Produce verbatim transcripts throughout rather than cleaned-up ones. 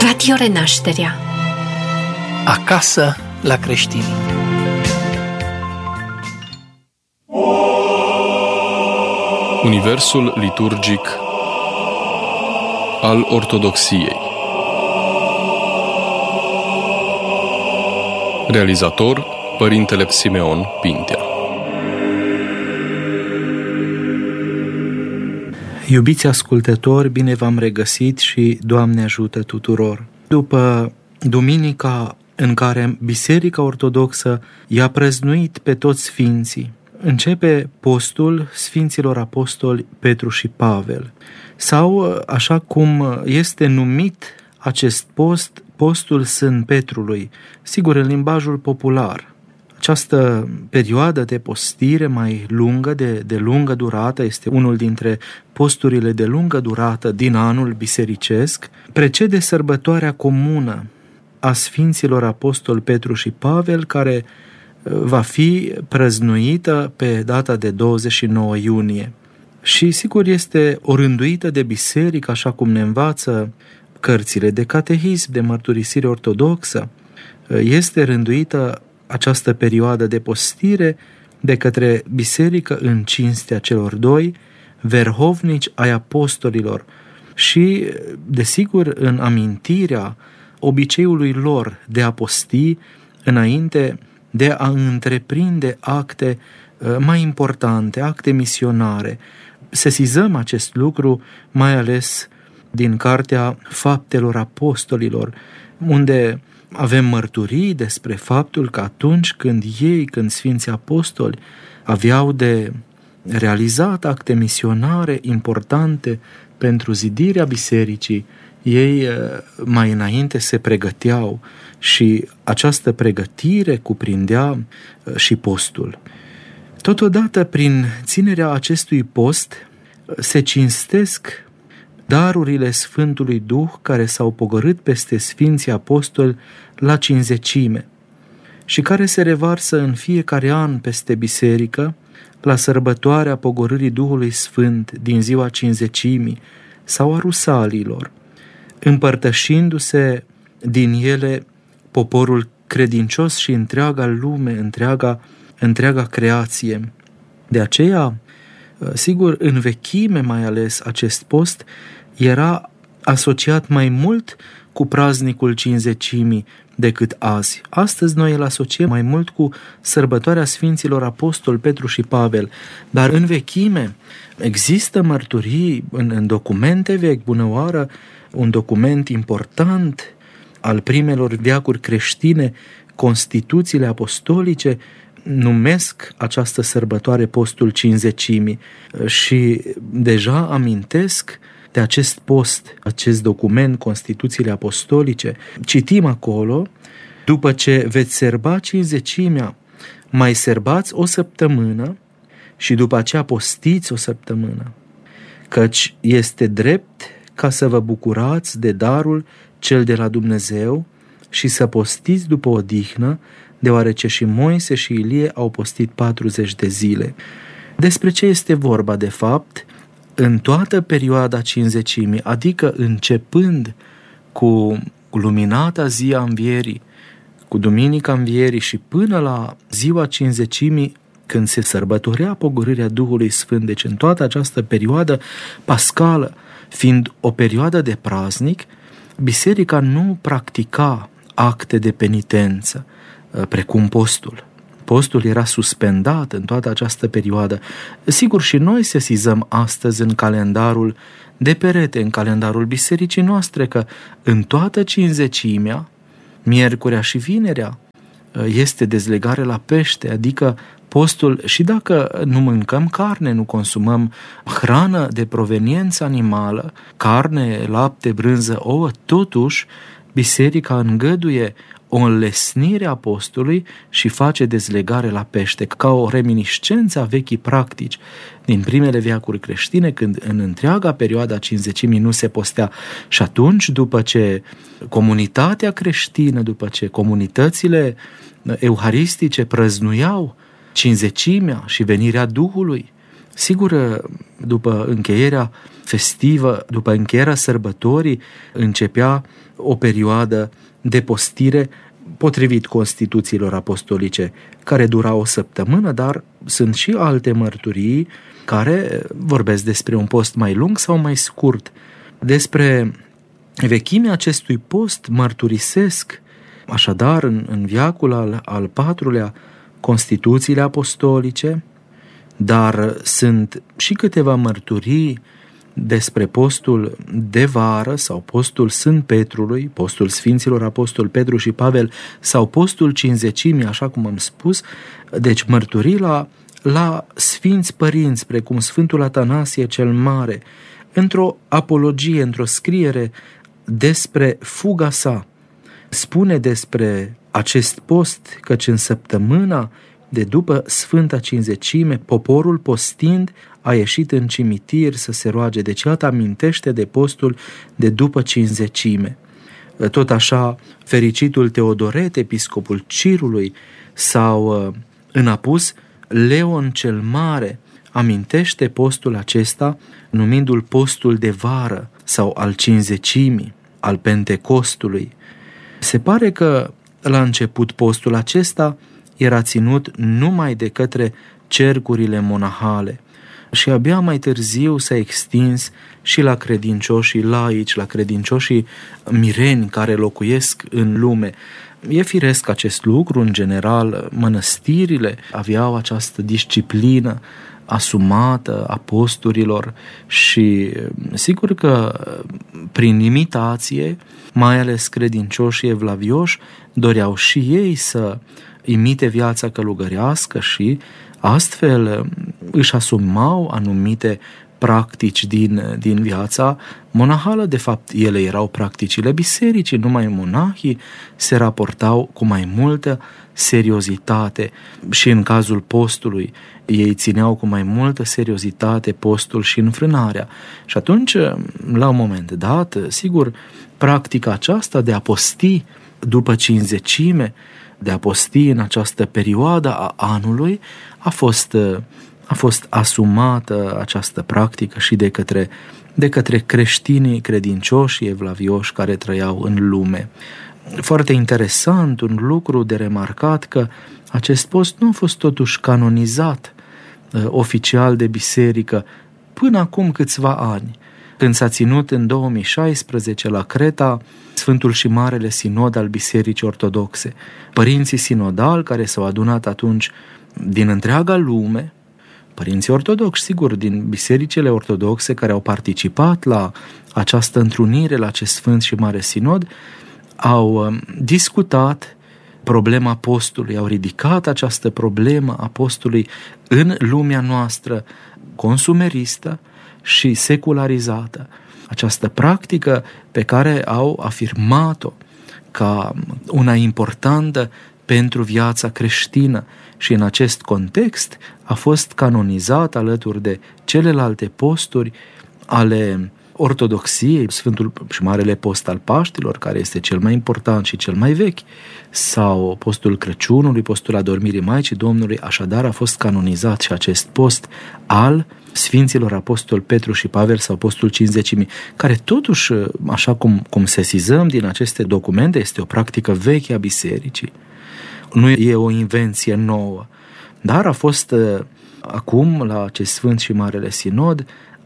Radio Renașterea. Acasă la creștini. Universul liturgic al Ortodoxiei. Realizator Părintele Simeon Pintea. Iubiți ascultători, bine v-am regăsit și Doamne ajută tuturor! După duminica în care Biserica Ortodoxă i-a prăznuit pe toți sfinții, începe postul Sfinților Apostoli Petru și Pavel, sau, așa cum este numit acest post, postul Sfânt Petrului, sigur în limbajul popular. Această perioadă de postire mai lungă, de, de lungă durată, este unul dintre posturile de lungă durată din anul bisericesc, precede sărbătoarea comună a Sfinților Apostoli Petru și Pavel, care va fi prăznuită pe data de douăzeci și nouă iunie. Și sigur este o rânduită de biserică, așa cum ne învață cărțile de catehism, de mărturisire ortodoxă. Este rânduită această perioadă de postire de către biserică în cinstea celor doi verhovnici ai apostolilor și, desigur, în amintirea obiceiului lor de a posti înainte de a întreprinde acte mai importante, acte misionare. Sesizăm acest lucru mai ales din Cartea Faptelor Apostolilor, unde avem mărturii despre faptul că atunci când ei, când Sfinții Apostoli, aveau de realizat acte misionare importante pentru zidirea bisericii, ei mai înainte se pregăteau și această pregătire cuprindea și postul. Totodată, prin ținerea acestui post, se cinstesc darurile Sfântului Duh care s-au pogorât peste Sfinții Apostoli la cinzecime și care se revarsă în fiecare an peste biserică la sărbătoarea pogorârii Duhului Sfânt din ziua cinzecimii sau a rusalilor, împărtășindu-se din ele poporul credincios și întreaga lume, întreaga, întreaga creație. De aceea, sigur, în vechime mai ales acest post era asociat mai mult cu praznicul cinzecimii decât azi. Astăzi noi îl asociem mai mult cu sărbătoarea Sfinților Apostoli Petru și Pavel, dar în vechime există mărturii în, în documente vechi, bună oară, un document important al primelor veacuri creștine, Constituțiile apostolice, numesc această sărbătoare postul cinzecimii și deja amintesc de acest post, acest document, Constituțiile apostolice. Citim acolo: după ce veți serba cinzecimea, mai serbați o săptămână și după aceea postiți o săptămână, căci este drept ca să vă bucurați de darul cel de la Dumnezeu și să postiți după odihnă, deoarece și Moise și Ilie au postit patruzeci de zile. Despre ce este vorba de fapt? În toată perioada cinzecimii, adică începând cu luminata zi a învierii, cu duminica învierii și până la ziua cinzecimii, când se sărbătorea pogorârea Duhului Sfânt, deci în toată această perioadă pascală, fiind o perioadă de praznic, biserica nu practica acte de penitență, precum postul. Postul era suspendat în toată această perioadă. Sigur, și noi sesizăm astăzi în calendarul de perete, în calendarul bisericii noastre, că în toată cinzecimea, miercurea și vinerea, este dezlegare la pește, adică postul, și dacă nu mâncăm carne, nu consumăm hrană de proveniență animală, carne, lapte, brânză, ouă, totuși biserica îngăduie o înlesnire a postului și face dezlegare la pește, ca o reminiscență a vechii practici din primele veacuri creștine, când în întreaga perioadă a cinzecimii nu se postea. Și atunci, după ce comunitatea creștină, după ce comunitățile euharistice prăznuiau cinzecimea și venirea Duhului, Sigur, după încheierea festivă, după încheierea sărbătorii, începea o perioadă de postire potrivit Constituțiilor apostolice, care dura o săptămână, dar sunt și alte mărturii care vorbesc despre un post mai lung sau mai scurt. Despre vechimea acestui post mărturisesc, așadar, în, în veacul al, al patrulea, Constituțiile apostolice, dar sunt și câteva mărturii despre postul de vară sau postul Sfânt Petrului, postul Sfinților Apostoli Petru și Pavel sau postul Cincizecimii, așa cum am spus, deci mărturii la, la Sfinți Părinți, precum Sfântul Atanasie cel Mare, într-o apologie, într-o scriere despre fuga sa. Spune despre acest post căci în săptămâna de după Sfânta Cincizecime, poporul postind a ieșit în cimitir să se roage. Deci iată amintește de postul de după Cincizecime. Tot așa, fericitul Teodoret, episcopul Cirului, sau în apus Leon cel Mare, amintește postul acesta numindu-l postul de vară sau al Cincizecimii, al Pentecostului. Se pare că la început postul acesta era ținut numai de către cercurile monahale și abia mai târziu s-a extins și la credincioșii laici, la credincioșii mireni care locuiesc în lume. E firesc acest lucru, în general, mănăstirile aveau această disciplină asumată a posturilor și sigur că prin imitație, mai ales credincioșii evlavioși, doreau și ei să imite viața călugărească și astfel își asumau anumite practici din, din viața monahală. De fapt, ele erau practicile bisericii, numai monahii se raportau cu mai multă seriozitate și în cazul postului ei țineau cu mai multă seriozitate postul și înfrânarea. Și atunci, la un moment dat, sigur, practica aceasta de a posti după Cincizecime, de a posti în această perioadă a anului, a fost, a fost asumată această practică și de către, de către creștinii credincioși evlavioși care trăiau în lume. Foarte interesant, un lucru de remarcat, că acest post nu a fost totuși canonizat uh, oficial de biserică până acum câțiva ani, când s-a ținut în două mii șaisprezece la Creta Sfântul și Marele Sinod al Bisericii Ortodoxe. Părinții sinodali care s-au adunat atunci din întreaga lume, părinții ortodoxi, sigur, din bisericile ortodoxe care au participat la această întrunire, la acest Sfânt și Mare Sinod, au discutat problema postului, au ridicat această problemă a postului în lumea noastră consumeristă și secularizată. Această practică pe care au afirmat-o ca una importantă pentru viața creștină și în acest context a fost canonizat alături de celelalte posturi ale ortodoxiei, Sfântul și Marele Post al Paștilor, care este cel mai important și cel mai vechi, sau postul Crăciunului, postul Adormirii Maicii Domnului. Așadar a fost canonizat și acest post al Sfinților Apostoli Petru și Pavel sau postul Cincizecimii, care totuși, așa cum, cum sesizăm din aceste documente, este o practică veche a bisericii. Nu e o invenție nouă, dar a fost acum, la acest Sfânt și Marele Sinod,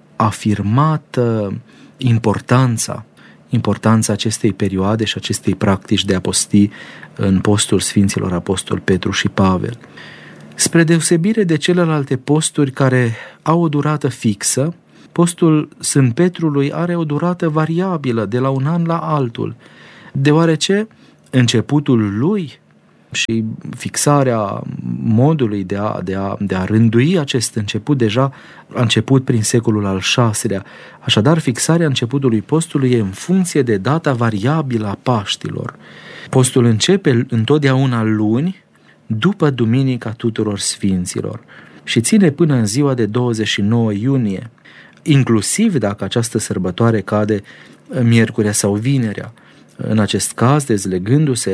afirmată importanța, importanța acestei perioade și acestei practici de a posti în postul Sfinților Apostoli Petru și Pavel. Spre deosebire de celelalte posturi care au o durată fixă, postul Sfânt Petrului are o durată variabilă de la un an la altul, deoarece începutul lui și fixarea modului de a, de, a, de a rândui acest început deja a început prin secolul al șaselea. Așadar, fixarea începutului postului e în funcție de data variabilă a Paștilor. Postul începe întotdeauna luni, după Duminica Tuturor Sfinților, și ține până în ziua de douăzeci și nouă iunie, inclusiv dacă această sărbătoare cade miercurea sau vinerea. În acest caz, dezlegându-se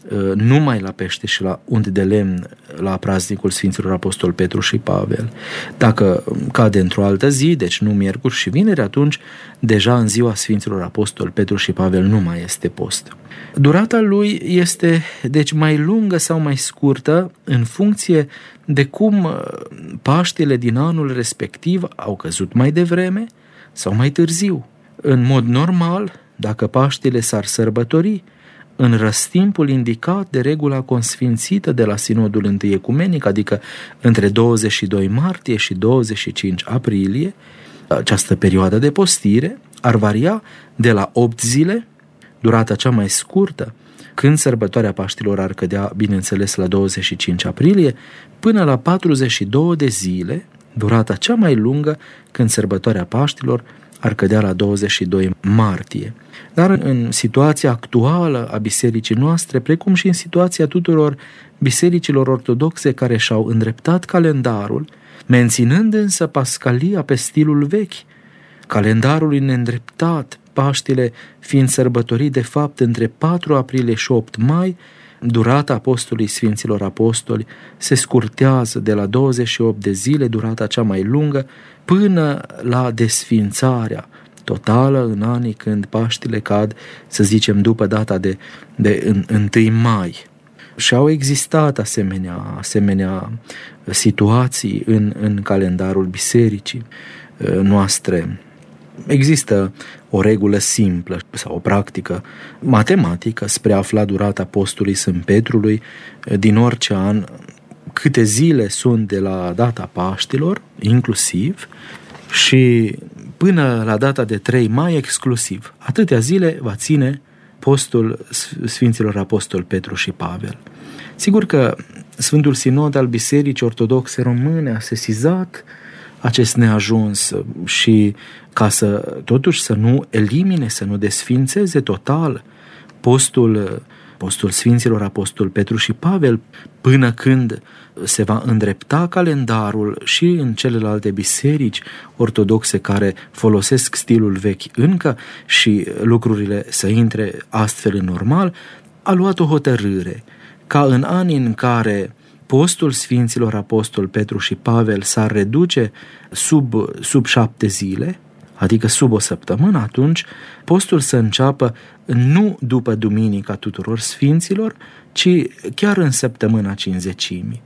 numai la pește și la unt de lemn la praznicul Sfinților Apostol Petru și Pavel. Dacă cade într-o altă zi, deci nu miercuri și vineri, atunci deja în ziua Sfinților Apostol Petru și Pavel nu mai este post. Durata lui este deci mai lungă sau mai scurtă în funcție de cum Paștele din anul respectiv au căzut mai devreme sau mai târziu. În mod normal, dacă Paștele s-ar sărbători în răstimpul indicat de regula consfințită de la Sinodul Întâi Ecumenic, adică între douăzeci și doi martie și douăzeci și cinci aprilie, această perioadă de postire ar varia de la opt zile, durata cea mai scurtă, când sărbătoarea Paștilor ar cădea, bineînțeles, la douăzeci și cinci aprilie, până la patruzeci și două de zile, durata cea mai lungă, când sărbătoarea Paștilor ar cădea la douăzeci și doi martie. Dar în situația actuală a bisericii noastre, precum și în situația tuturor bisericilor ortodoxe care și-au îndreptat calendarul, menținând însă pascalia pe stilul vechi, calendarul neîndreptat, Paștile fiind sărbătorit de fapt între patru aprilie și opt mai, durata apostolii Sfinților Apostoli se scurtează de la douăzeci și opt de zile, durata cea mai lungă, până la desfințarea totală în anii când Paștile cad, să zicem, după data de, de întâi mai. Și au existat asemenea, asemenea situații în, în calendarul bisericii noastre. Există o regulă simplă sau o practică matematică spre a afla durata postului Sfânt Petrului din orice an, câte zile sunt de la data Paștilor, inclusiv, și până la data de trei mai exclusiv. Atâtea zile va ține postul Sfinților Apostol Petru și Pavel. Sigur că Sfântul Sinod al Bisericii Ortodoxe Române a sesizat acest neajuns și ca să totuși să nu elimine, să nu desfințeze total postul, postul Sfinților Apostol Petru și Pavel, până când se va îndrepta calendarul și în celelalte biserici ortodoxe care folosesc stilul vechi încă și lucrurile să intre astfel în normal, a luat o hotărâre ca în anii în care postul Sfinților Apostol Petru și Pavel s-ar reduce sub, sub șapte zile, adică sub o săptămână, atunci postul să înceapă nu după Duminica Tuturor Sfinților, ci chiar în săptămâna Cincizecimii.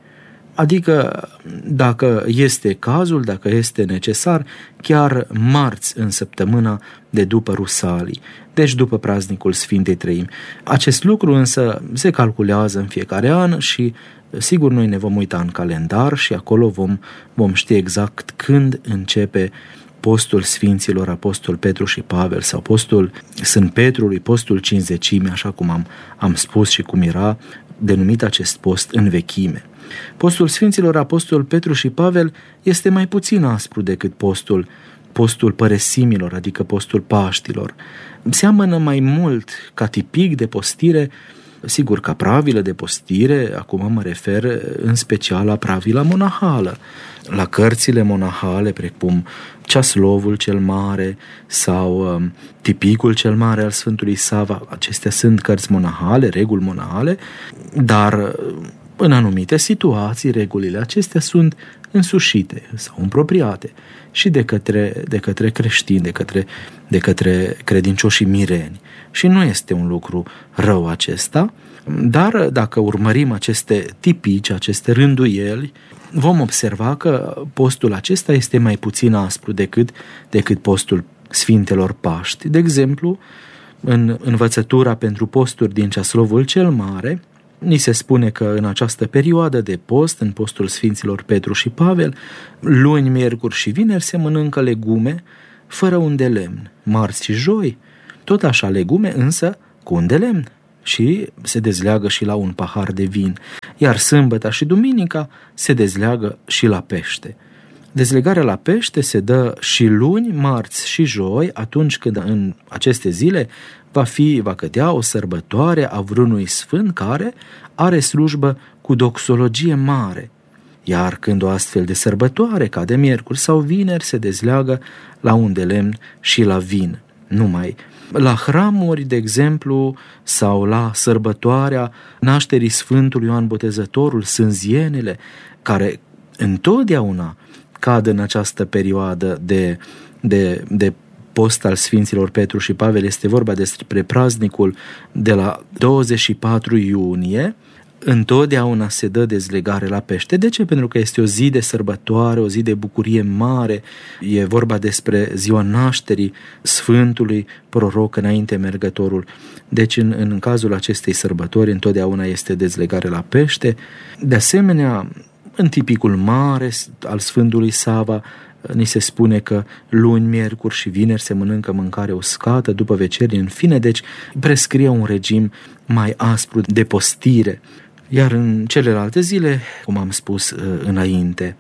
Adică, dacă este cazul, dacă este necesar, chiar marți în săptămâna de după Rusalii, deci după praznicul Sfintei Treimi. Acest lucru însă se calculează în fiecare an și sigur noi ne vom uita în calendar și acolo vom, vom ști exact când începe postul Sfinților Apostol Petru și Pavel sau postul Sfânt Petrului, postul Cincizecimii, așa cum am, am spus și cum era denumit acest post în vechime. Postul Sfinților Apostol Petru și Pavel este mai puțin aspru decât postul, postul păresimilor, adică postul Paștilor. Seamănă mai mult ca tipic de postire, sigur, ca pravilă de postire, acum mă refer în special la pravila monahală, la cărțile monahale, precum Ceaslovul cel Mare sau um, Tipicul cel Mare al Sfântului Sava. Acestea sunt cărți monahale, reguli monahale, dar în anumite situații regulile acestea sunt însușite sau împropriate și de către, de către creștini, de către, de către credincioșii mireni. Și nu este un lucru rău acesta, dar dacă urmărim aceste tipici, aceste rânduieli, vom observa că postul acesta este mai puțin aspru decât, decât postul Sfintelor Paști. De exemplu, în învățătura pentru posturi din Ceaslovul cel Mare, ni se spune că în această perioadă de post, în postul Sfinților Petru și Pavel, luni, miercuri și vineri se mănâncă legume fără un de lemn, marți și joi, tot așa legume, însă cu un de lemn, și se dezleagă și la un pahar de vin, iar sâmbăta și duminica se dezleagă și la pește. Dezlegarea la pește se dă și luni, marți și joi, atunci când în aceste zile va fi, va cădea o sărbătoare a vreunui sfânt care are slujbă cu doxologie mare. Iar când o astfel de sărbătoare cade miercuri sau vineri, se dezleagă la un de lemn și la vin. Numai La hramuri, de exemplu, sau la sărbătoarea nașterii Sfântului Ioan Botezătorul, sânzienele, care întotdeauna cad în această perioadă de, de, de post al Sfinților Petru și Pavel, este vorba despre praznicul de la douăzeci și patru iunie, întotdeauna se dă dezlegare la pește. De ce? Pentru că este o zi de sărbătoare, o zi de bucurie mare, e vorba despre ziua nașterii Sfântului Proroc înainte mergătorul. Deci în, în cazul acestei sărbători întotdeauna este dezlegare la pește. De asemenea, în tipicul mare al Sfântului Sava, ni se spune că luni, miercuri și vineri se mănâncă mâncare uscată după vecerie, în fine, deci prescrie un regim mai aspru de postire. Iar în celelalte zile, cum am spus înainte,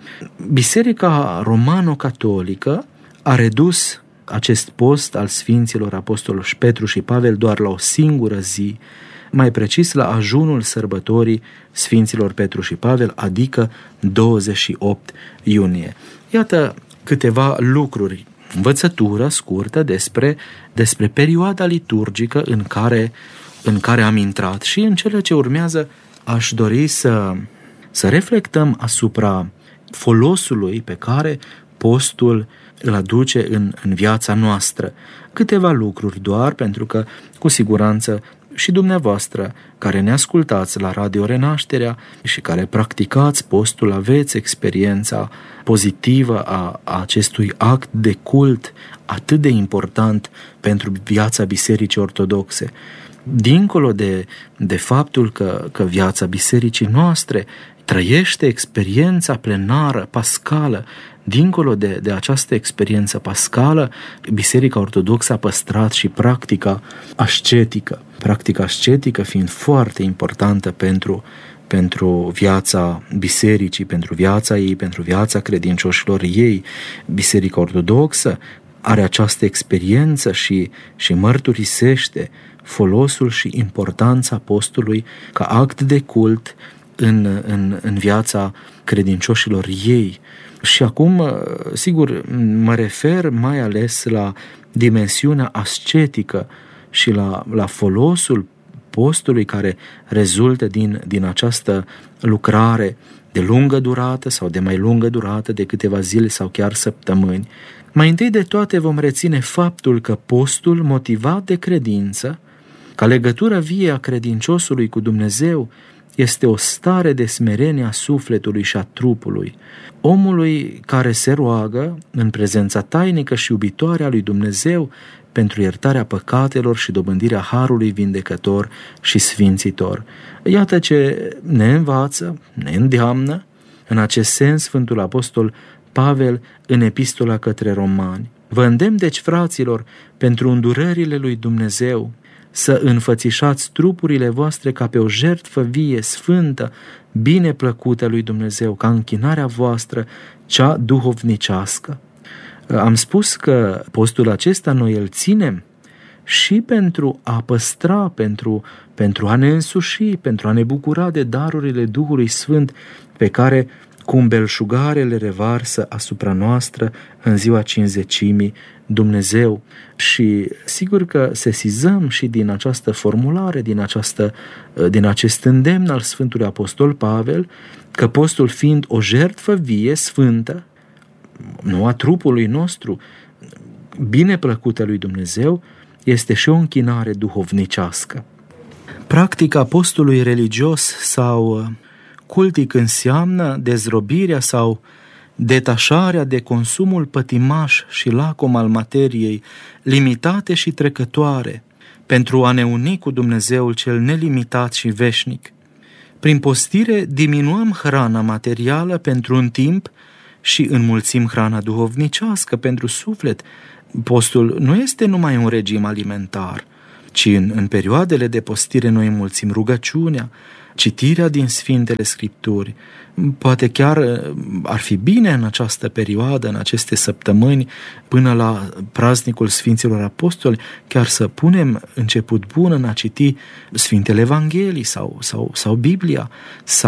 Biserica Romano-Catolică a redus acest post al Sfinților Apostoli Petru și Pavel doar la o singură zi, mai precis la ajunul sărbătorii Sfinților Petru și Pavel, adică douăzeci și opt iunie. Iată câteva lucruri, învățătură scurtă despre, despre perioada liturgică în care, în care am intrat, și în cele ce urmează aș dori să, să reflectăm asupra folosului pe care postul îl aduce în, în viața noastră. Câteva lucruri doar, pentru că cu siguranță și dumneavoastră care ne ascultați la Radio Renașterea și care practicați postul, aveți experiența pozitivă a, a acestui act de cult atât de important pentru viața Bisericii Ortodoxe. Dincolo de, de faptul că, că viața bisericii noastre trăiește experiența plenară, pascală, dincolo de, de această experiență pascală, Biserica Ortodoxă a păstrat și practica ascetică. Practica ascetică fiind foarte importantă pentru, pentru viața bisericii, pentru viața ei, pentru viața credincioșilor ei. Biserica Ortodoxă are această experiență și, și mărturisește folosul și importanța postului ca act de cult în, în, în viața credincioșilor ei. Și acum, sigur, mă refer mai ales la dimensiunea ascetică și la, la folosul postului care rezultă din, din această lucrare de lungă durată sau de mai lungă durată, de câteva zile sau chiar săptămâni. Mai întâi de toate vom reține faptul că postul, motivat de credință, ca legătură vie a credinciosului cu Dumnezeu, este o stare de smerenie a sufletului și a trupului, omului care se roagă în prezența tainică și iubitoare a lui Dumnezeu pentru iertarea păcatelor și dobândirea harului vindecător și sfințitor. Iată ce ne învață, ne îndeamnă în acest sens Sfântul Apostol Pavel în epistola către Romani. Vă îndemn deci, fraților, pentru îndurările lui Dumnezeu, să înfățișați trupurile voastre ca pe o jertfă vie, sfântă, bine plăcută lui Dumnezeu, ca închinarea voastră, cea duhovnicească. Am spus că postul acesta noi îl ținem și pentru a păstra, pentru, pentru a ne însuși, pentru a ne bucura de darurile Duhului Sfânt pe care cu îmbelșugare le revarsă asupra noastră în ziua cincizecimii Dumnezeu. Și sigur că sesizăm și din această formulare, din, această, din acest îndemn al Sfântului Apostol Pavel, că postul fiind o jertfă vie, sfântă, nu a trupului nostru, bine plăcută lui Dumnezeu, este și o închinare duhovnicească. Practica postului religios sau cultic înseamnă dezrobirea sau detașarea de consumul pătimaș și lacom al materiei, limitate și trecătoare, pentru a ne uni cu Dumnezeul cel nelimitat și veșnic. Prin postire diminuăm hrana materială pentru un timp și înmulțim hrana duhovnicească pentru suflet. Postul nu este numai un regim alimentar, ci în, în perioadele de postire noi înmulțim rugăciunea, citirea din Sfintele Scripturi. Poate chiar ar fi bine în această perioadă, în aceste săptămâni, până la praznicul Sfinților Apostoli, chiar să punem început bun în a citi Sfintele Evanghelii sau, sau, sau Biblia, sau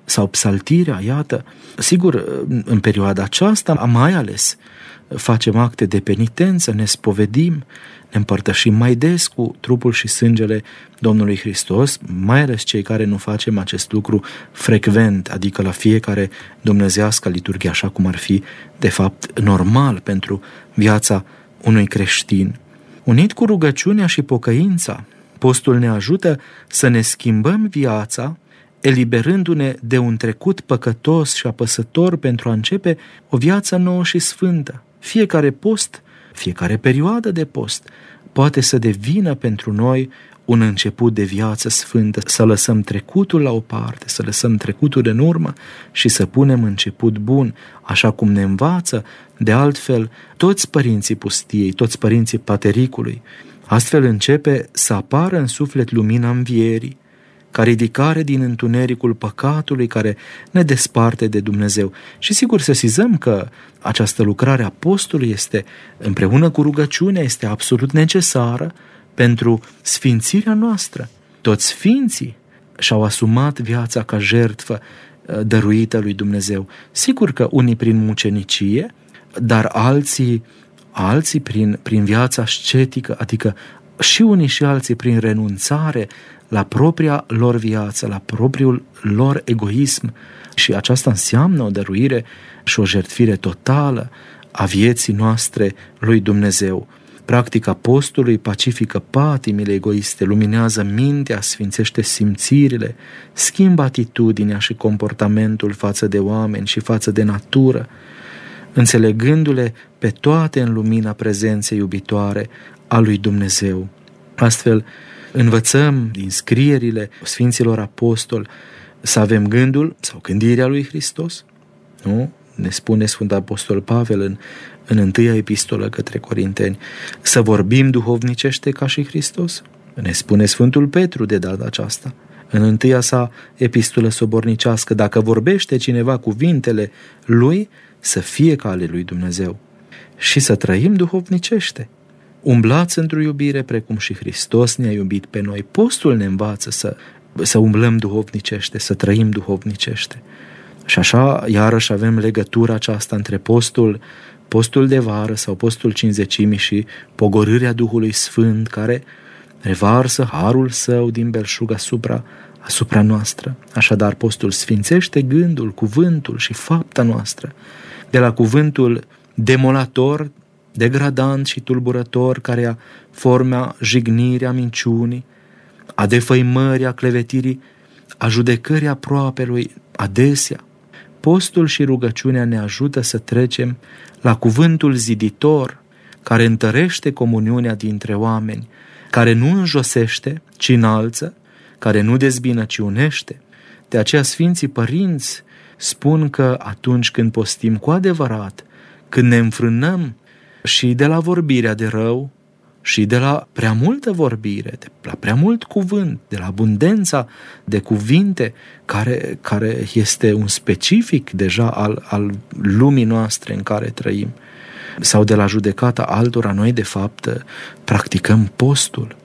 sau psaltirea, iată. Sigur, în perioada aceasta, mai ales, facem acte de penitență, ne spovedim, ne împărtășim mai des cu trupul și sângele Domnului Hristos, mai ales cei care nu facem acest lucru frecvent, adică la fiecare dumnezeiască liturghie, așa cum ar fi, de fapt, normal pentru viața unui creștin. Unit cu rugăciunea și pocăința, postul ne ajută să ne schimbăm viața, eliberându-ne de un trecut păcătos și apăsător pentru a începe o viață nouă și sfântă. Fiecare post, fiecare perioadă de post poate să devină pentru noi un început de viață sfântă, să lăsăm trecutul la o parte, să lăsăm trecutul în urmă și să punem început bun, așa cum ne învață, de altfel, toți părinții pustiei, toți părinții patericului. Astfel începe să apară în suflet lumina învierii, ca ridicare din întunericul păcatului care ne desparte de Dumnezeu. Și sigur sesizăm că această lucrare a postului este, împreună cu rugăciunea, este absolut necesară pentru sfințirea noastră. Toți sfinții și-au asumat viața ca jertfă dăruită lui Dumnezeu. Sigur că unii prin mucenicie, dar alții, alții prin, prin viața ascetică, adică și unii și alții prin renunțare la propria lor viață, la propriul lor egoism, și aceasta înseamnă o dăruire și o jertfire totală a vieții noastre lui Dumnezeu. Practica postului pacifică patimile egoiste, luminează mintea, sfințește simțirile, schimbă atitudinea și comportamentul față de oameni și față de natură, înțelegându-le pe toate în lumina prezenței iubitoare a lui Dumnezeu. Astfel, învățăm din scrierile Sfinților Apostoli să avem gândul sau gândirea lui Hristos, nu? Ne spune Sfântul Apostol Pavel în, în întâia epistolă către Corinteni, să vorbim duhovnicește ca și Hristos. Ne spune Sfântul Petru de data aceasta, în întâia sa epistolă sobornicească, dacă vorbește cineva cuvintele lui, să fie ca ale lui Dumnezeu și să trăim duhovnicește. Umblați într-o iubire precum și Hristos ne-a iubit pe noi. Postul ne învață să, să umblăm duhovnicește, să trăim duhovnicește. Și așa, iarăși, avem legătura aceasta între postul, postul de vară sau postul cinzecimii și pogorârea Duhului Sfânt, care revarsă harul său din belșug asupra, asupra noastră. Așadar, postul sfințește gândul, cuvântul și fapta noastră. De la cuvântul demolator, degradant și tulburător, care ia forma jignirii, a minciunii, a defăimării, a clevetirii, a judecării aproapelui, adesea. Postul și rugăciunea ne ajută să trecem la cuvântul ziditor, care întărește comuniunea dintre oameni, care nu înjosește, ci înalță, care nu dezbină, ci unește. De aceea Sfinții Părinți spun că atunci când postim cu adevărat, când ne înfrânăm și de la vorbirea de rău și de la prea multă vorbire, de la prea mult cuvânt, de la abundența de cuvinte, care, care este un specific deja al, al lumii noastre în care trăim, sau de la judecata altora, noi de fapt practicăm postul,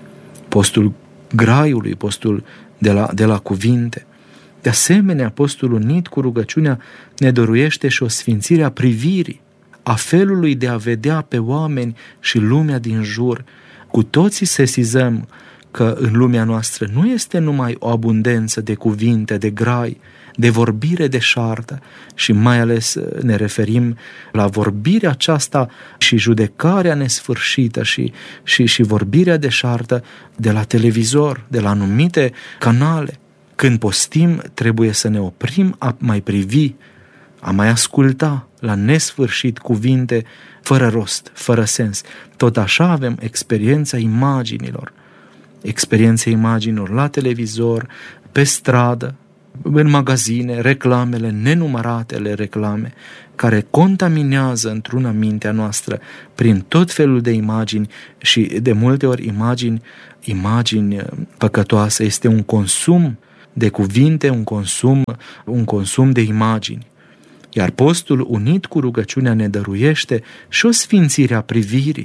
postul graiului, postul de la, de la cuvinte. De asemenea, postul unit cu rugăciunea ne dăruiește și o sfințire a privirii, a felului de a vedea pe oameni și lumea din jur. Cu toții sesizăm că în lumea noastră nu este numai o abundență de cuvinte, de grai, de vorbire deșartă, și mai ales ne referim la vorbirea aceasta și judecarea nesfârșită și, și, și vorbirea deșartă de la televizor, de la anumite canale. Când postim, trebuie să ne oprim a mai privi, a mai asculta la nesfârșit cuvinte fără rost, fără sens. Tot așa avem experiența imaginilor, experiența imaginilor la televizor, pe stradă, în magazine, reclamele, nenumăratele reclame, care contaminează într-una mintea noastră prin tot felul de imagini și de multe ori imagini, imagini păcătoase. Este un consum de cuvinte, un consum, un consum de imagini. Iar postul unit cu rugăciunea ne dăruiește și o sfințire a privirii,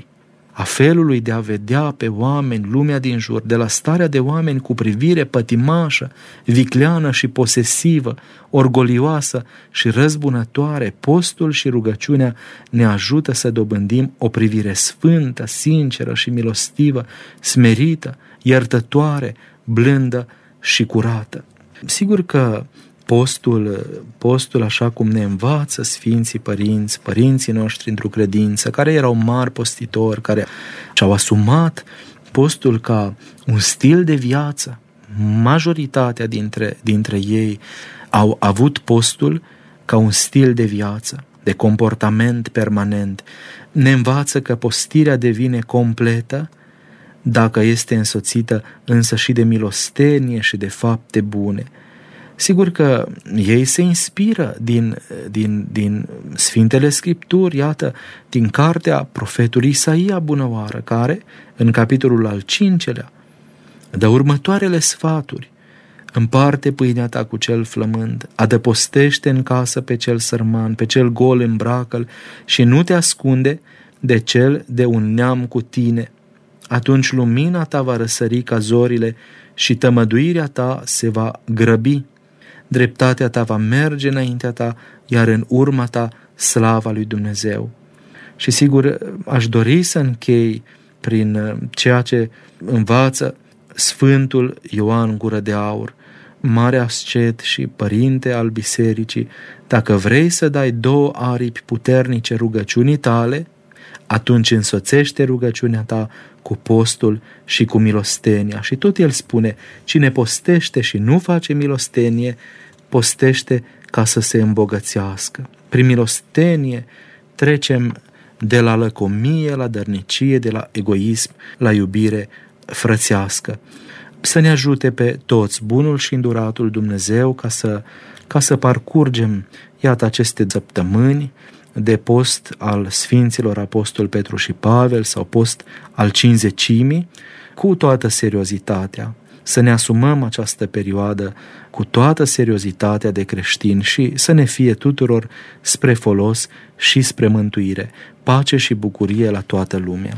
a felului de a vedea pe oameni lumea din jur, de la starea de oameni cu privire pătimașă, vicleană și posesivă, orgolioasă și răzbunătoare, postul și rugăciunea ne ajută să dobândim o privire sfântă, sinceră și milostivă, smerită, iertătoare, blândă și curată. Sigur că Postul, postul, așa cum ne învață Sfinții Părinți, părinții noștri într-o credință, care erau mari postitori, care și-au asumat postul ca un stil de viață. Majoritatea dintre, dintre ei au avut postul ca un stil de viață, de comportament permanent. Ne învață că postirea devine completă dacă este însoțită însă și de milostenie și de fapte bune. Sigur că ei se inspiră din, din, din Sfintele Scripturi, iată, din cartea profetului Isaia Bunăoară, care, în capitolul al cincelea, dă următoarele sfaturi: împarte pâinea ta cu cel flămând, adăpostește în casă pe cel sărman, pe cel gol îmbracă-l și nu te ascunde de cel de un neam cu tine. Atunci lumina ta va răsări ca zorile și tămăduirea ta se va grăbi. Dreptatea ta va merge înaintea ta, iar în urma ta slava lui Dumnezeu. Și sigur, aș dori să închei prin ceea ce învață Sfântul Ioan Gură de Aur, mare ascet și părinte al bisericii: dacă vrei să dai două aripi puternice rugăciunii tale, atunci însoțește rugăciunea ta cu postul și cu milostenia. Și tot el spune: cine postește și nu face milostenie, postește ca să se îmbogățească. Prin milostenie trecem de la lăcomie la dărnicie, de la egoism la iubire frățească. Să ne ajute pe toți bunul și înduratul Dumnezeu ca să, ca să parcurgem, iată, aceste săptămâni de post al Sfinților Apostol Petru și Pavel sau post al Cincizecimii cu toată seriozitatea. Să ne asumăm această perioadă cu toată seriozitatea de creștini și să ne fie tuturor spre folos și spre mântuire. Pace și bucurie la toată lumea.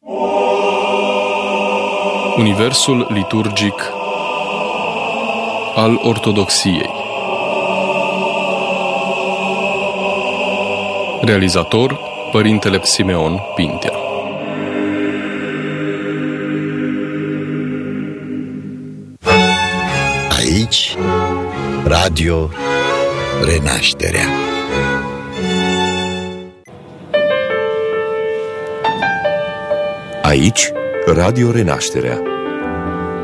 Universul liturgic al Ortodoxiei. Realizator: Părintele Simeon Pintea. Aici, Radio Renașterea. Aici, Radio Renașterea.